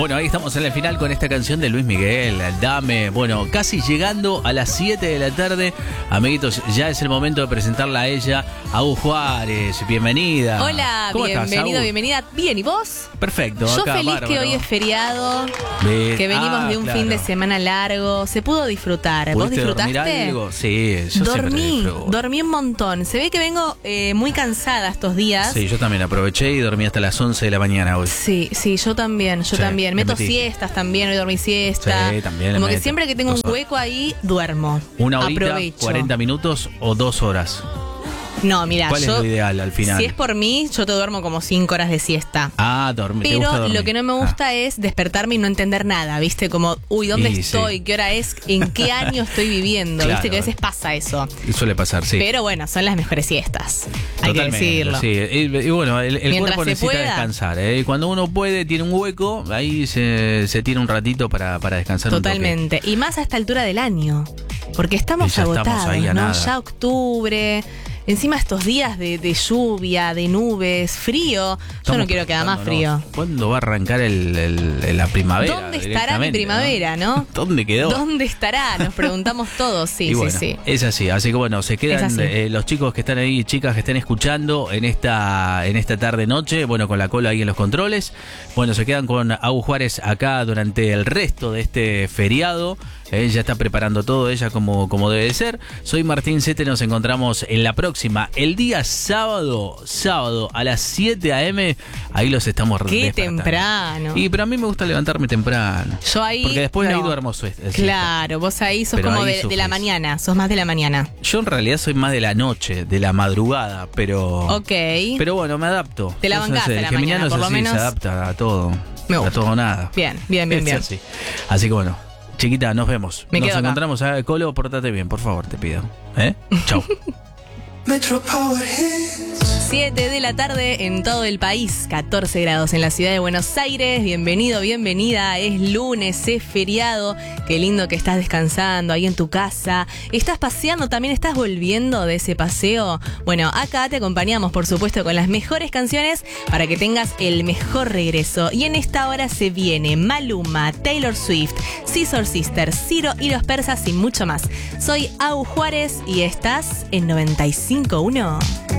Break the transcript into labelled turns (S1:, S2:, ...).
S1: Bueno, ahí estamos en el final con esta canción de Luis Miguel, Dame. Bueno, casi llegando a las 7 de la tarde. Amiguitos, ya es el momento de presentarla a ella, Agus Juárez. Bienvenida.
S2: Hola,
S1: ¿Cómo
S2: bienvenido,
S1: estás,
S2: bienvenida. Bien, ¿y vos?
S1: Perfecto.
S2: Yo
S1: acá,
S2: feliz
S1: bárbaro.
S2: que hoy es feriado,
S1: Bien.
S2: que venimos de un
S1: claro.
S2: fin de semana largo. Se pudo disfrutar. ¿Vos
S1: ¿Pudiste dormir
S2: disfrutaste?
S1: algo? Sí, yo siempre disfruto.
S2: Dormí un montón. Se ve que vengo muy cansada estos días.
S1: Sí, yo también aproveché y dormí hasta las 11 de la mañana hoy.
S2: Sí, yo también,
S1: Sí,
S2: también.
S1: me
S2: Meto
S1: metí.
S2: siestas también, hoy dormí siesta.
S1: Sí, también le
S2: Como que
S1: meto.
S2: siempre que tengo un
S1: 2 horas.
S2: hueco ahí, duermo.
S1: ¿Una horita,
S2: Aprovecho.
S1: 40 minutos o 2 horas?
S2: No, mira,
S1: ¿Cuál es lo ideal al final?
S2: Si es por mí, yo te duermo como 5 horas de siesta.
S1: Ah, dormir. ¿Te gusta
S2: Pero
S1: dormir?
S2: lo que no me gusta es despertarme y no entender nada, ¿viste? Como, uy, ¿dónde
S1: Y sí.
S2: estoy? ¿Qué hora es? ¿En qué año estoy viviendo?
S1: Claro.
S2: ¿Viste? Que a veces pasa eso.
S1: Suele pasar, sí.
S2: Pero bueno, son las mejores siestas. Hay que
S1: Totalmente,
S2: decirlo.
S1: Sí. Y bueno, el
S2: Mientras
S1: cuerpo
S2: se
S1: necesita
S2: pueda.
S1: descansar. Y cuando uno puede, tiene un hueco, ahí se tiene un ratito para descansar.
S2: Totalmente. Y más a esta altura del año. Porque estamos
S1: Y ya
S2: agotados,
S1: estamos ahí a
S2: ¿no?
S1: nada.
S2: Ya octubre. Encima estos días de lluvia, de nubes, frío. Yo no quiero que haga más frío.
S1: ¿Cuándo va a arrancar la primavera?
S2: ¿Dónde estará mi
S1: directamente,
S2: primavera, no?
S1: ¿Dónde quedó?
S2: ¿Dónde estará? Nos preguntamos todos. Sí,
S1: Y bueno,
S2: sí.
S1: es así. Así que bueno, se
S2: Es
S1: quedan
S2: así.
S1: los chicos que están ahí, chicas que estén escuchando en esta tarde-noche, bueno, con la cola ahí en los controles. Bueno, se quedan con Agus Juárez acá durante el resto de este feriado. Ella está preparando todo, ella como debe de ser. Soy Martín Sete, nos encontramos en la próxima. El día sábado a las 7 a.m. Ahí los estamos
S2: Qué
S1: despertando.
S2: temprano.
S1: Pero a mí me gusta levantarme temprano.
S2: Yo ahí.
S1: Porque después
S2: no.
S1: ahí duermo siesta.
S2: Claro, vos ahí sos
S1: Pero
S2: como
S1: ahí
S2: de la
S1: sufrís.
S2: mañana, sos más de la mañana.
S1: Yo en realidad soy más de la noche, de la madrugada, pero...
S2: Ok.
S1: Pero bueno, me adapto.
S2: Te la
S1: Yo
S2: bancás
S1: sé,
S2: a la
S1: el geminiano
S2: mañana, por
S1: es
S2: lo
S1: así,
S2: menos.
S1: se adapta a todo.
S2: Me gusta.
S1: A todo o nada.
S2: Bien.
S1: Es así. Así que bueno, chiquita, nos vemos.
S2: Me
S1: Nos
S2: quedo acá.
S1: encontramos. Colo, portate bien, por favor, te pido. Chau.
S2: 7 de la tarde en todo el país, 14 grados en la ciudad de Buenos Aires. Bienvenido, bienvenida. Es lunes, es feriado. Qué lindo que estás descansando ahí en tu casa. ¿Estás paseando también? ¿Estás volviendo de ese paseo? Bueno, acá te acompañamos, por supuesto, con las mejores canciones para que tengas el mejor regreso. Y en esta hora se viene Maluma, Taylor Swift, Scissor Sisters, Ciro y Los Persas y mucho más. Soy Agus Juárez y estás en 95.1.